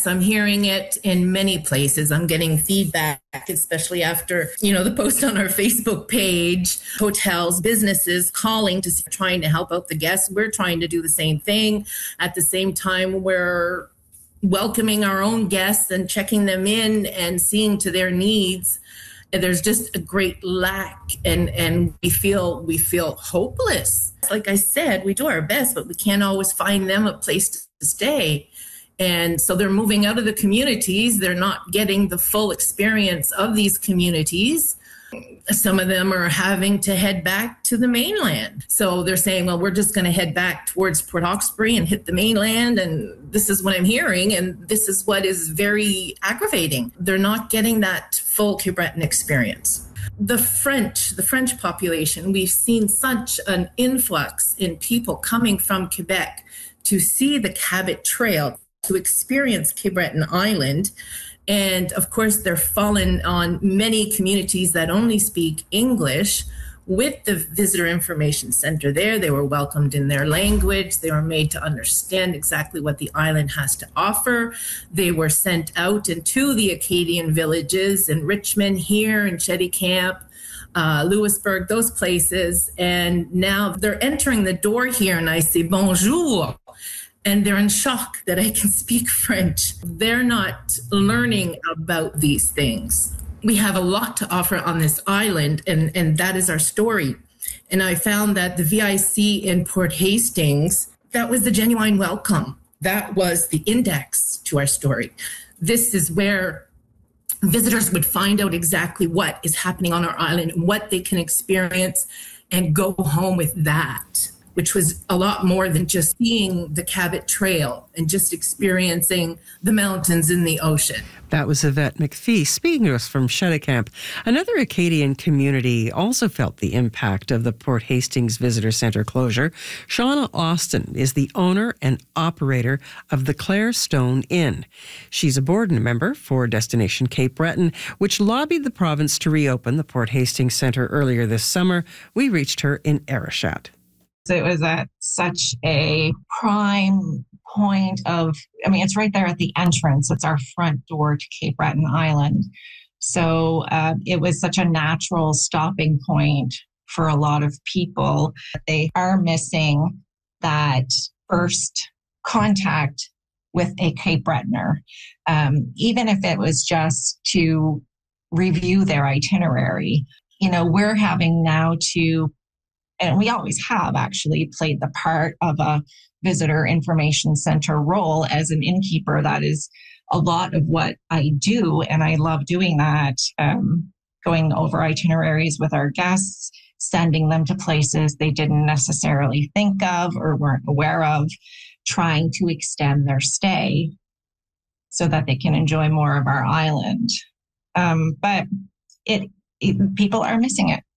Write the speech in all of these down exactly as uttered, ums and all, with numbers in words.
Yes, I'm hearing it in many places. I'm getting feedback, especially after, you know, the post on our Facebook page, hotels, businesses calling to trying to help out the guests. We're trying to do the same thing. At the same time, we're welcoming our own guests and checking them in and seeing to their needs. And there's just a great lack, and, and we feel we feel hopeless. Like I said, we do our best, but we can't always find them a place to stay. And so they're moving out of the communities. They're not getting the full experience of these communities. Some of them are having to head back to the mainland. So they're saying, well, we're just going to head back towards Port Hawkesbury and hit the mainland. And this is what I'm hearing. And this is what is very aggravating. They're not getting that full Cape Breton experience. The French, the French population, we've seen such an influx in people coming from Quebec to see the Cabot Trail, to experience Cape Breton Island. And of course, they're fallen on many communities that only speak English. With the Visitor Information Center there, they were welcomed in their language. They were made to understand exactly what the island has to offer. They were sent out into the Acadian villages in Richmond, here in Shetty Camp, uh, Lewisburg, those places. And now they're entering the door here and I say, bonjour. And they're in shock that I can speak French. They're not learning about these things. We have a lot to offer on this island, and, and that is our story. And I found that the V I C in Port Hastings, that was the genuine welcome. That was the index to our story. This is where visitors would find out exactly what is happening on our island and what they can experience and go home with that, which was a lot more than just seeing the Cabot Trail and just experiencing the mountains and the ocean. That was Yvette McPhee speaking to us from Shetty Camp. Another Acadian community also felt the impact of the Port Hastings Visitor Centre closure. Shauna Austin is the owner and operator of the Clare Stone Inn. She's a board member for Destination Cape Breton, which lobbied the province to reopen the Port Hastings Centre earlier this summer. We reached her in Arishat. It was at such a prime point of, I mean, it's right there at the entrance. It's our front door to Cape Breton Island. So uh, it was such a natural stopping point for a lot of people. They are missing that first contact with a Cape Bretoner, um, even if it was just to review their itinerary. You know, we're having now to And we always have actually played the part of a visitor information center role as an innkeeper. That is a lot of what I do. And I love doing that, um, going over itineraries with our guests, sending them to places they didn't necessarily think of or weren't aware of, trying to extend their stay so that they can enjoy more of our island. Um, but it, it people are missing it.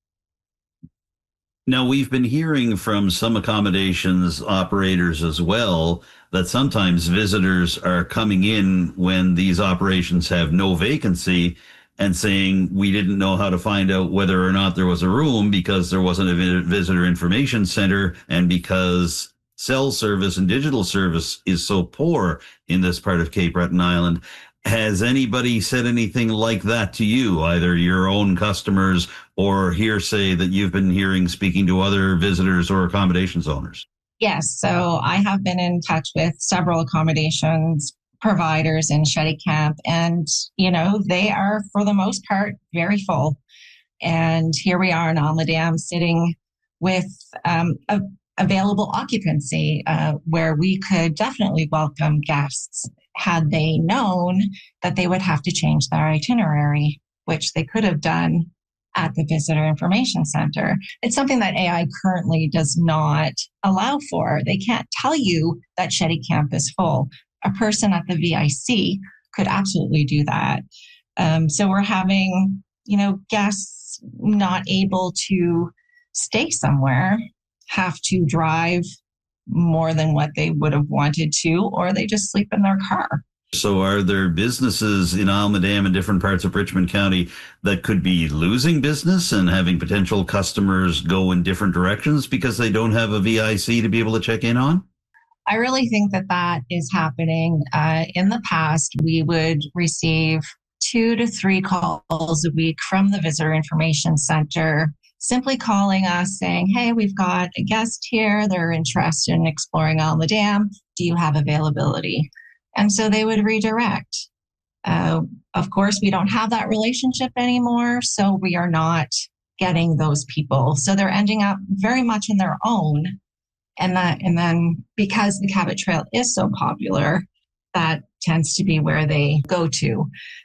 Now, we've been hearing from some accommodations operators as well that sometimes visitors are coming in when these operations have no vacancy and saying we didn't know how to find out whether or not there was a room because there wasn't a visitor information center and because cell service and digital service is so poor in this part of Cape Breton Island. Has anybody said anything like that to you, either your own customers or hearsay that you've been hearing speaking to other visitors or accommodations owners? Yes. So I have been in touch with several accommodations providers in Shetty Camp, and, you know, they are, for the most part, very full. And here we are in Almadam sitting with um, a, available occupancy uh, where we could definitely welcome guests had they known that they would have to change their itinerary, which they could have done at the Visitor Information Center. It's something that A I currently does not allow for. They can't tell you that Shetty Camp is full. A person at the V I C could absolutely do that. Um, so we're having, you know, guests not able to stay somewhere have to drive more than what they would have wanted to, or they just sleep in their car. So are there businesses in Almadam and different parts of Richmond County that could be losing business and having potential customers go in different directions because they don't have a V I C to be able to check in on? I really think that that is happening. Uh, in the past, we would receive two to three calls a week from the Visitor Information Center, simply calling us saying, hey, we've got a guest here. They're interested in exploring Alma Dam. Do you have availability? And so they would redirect. Uh, of course, we don't have that relationship anymore, so we are not getting those people. So they're ending up very much in their own. And that, and then because the Cabot Trail is so popular, that tends to be where they go to.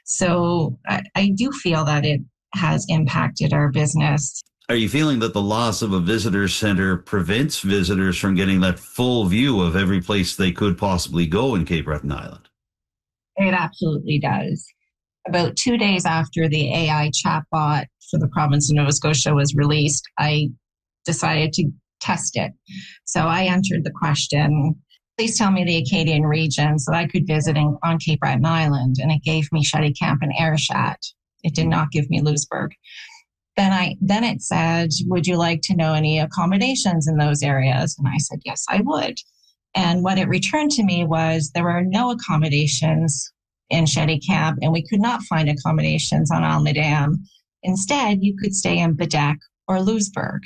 So I, I do feel that it has impacted our business. Are you feeling that the loss of a visitor center prevents visitors from getting that full view of every place they could possibly go in Cape Breton Island? It absolutely does. About two days after the A I chatbot for the province of Nova Scotia was released, I decided to test it. So I entered the question, please tell me the Acadian regions that I could visit in, on Cape Breton Island. And it gave me Shetty Camp and Ayrshire. It did not give me Louisbourg. Then I then it said, would you like to know any accommodations in those areas? And I said, yes, I would. And what it returned to me was there were no accommodations in Shetty Camp, and we could not find accommodations on Alma Dam. Instead, you could stay in Bedeque or Louisbourg.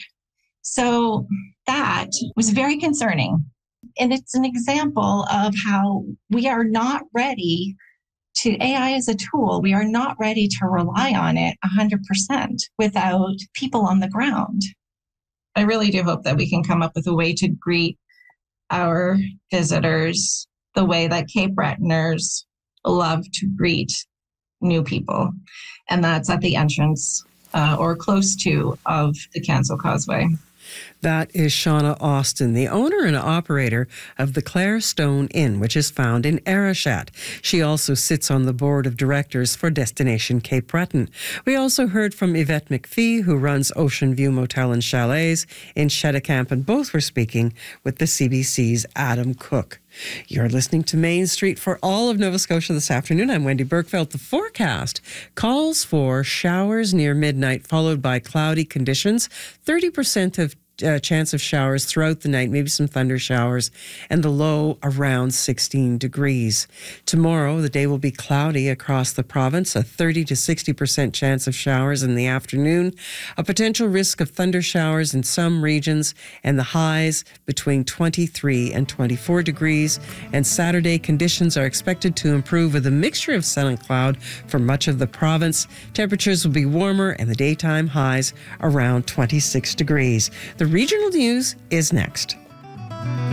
So that was very concerning. And it's an example of how we are not ready to, A I as a tool, we are not ready to rely on it one hundred percent without people on the ground. I really do hope that we can come up with a way to greet our visitors the way that Cape Bretoners love to greet new people. And that's at the entrance uh, or close to of the Cancel Causeway. That is Shauna Austin, the owner and operator of the Clare Stone Inn, which is found in Ayrshire. She also sits on the board of directors for Destination Cape Breton. We also heard from Yvette McPhee, who runs Ocean View Motel and Chalets in Cheticamp, and both were speaking with the C B C's Adam Cook. You're listening to Main Street for all of Nova Scotia this afternoon. I'm Wendy Bergfeld. The forecast calls for showers near midnight, followed by cloudy conditions. thirty percent of Uh, chance of showers throughout the night, maybe some thunder showers, and the low around sixteen degrees. Tomorrow, the day will be cloudy across the province, a thirty to sixty percent chance of showers in the afternoon, a potential risk of thunder showers in some regions, and the highs between twenty-three and twenty-four degrees. And Saturday, conditions are expected to improve with a mixture of sun and cloud for much of the province. Temperatures will be warmer and the daytime highs around twenty-six degrees. The regional news is next.